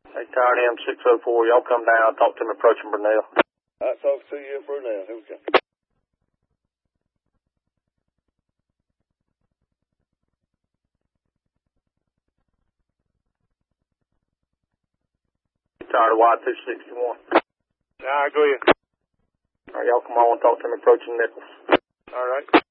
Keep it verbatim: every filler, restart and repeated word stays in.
Hey, tired M six oh four, y'all come down, talk to me approaching Burnell. I'll talk to you for now. Here we go. Tired of Y two sixty-one. All right, go ahead. All right, y'all come on, talk to me approaching Nichols. All right.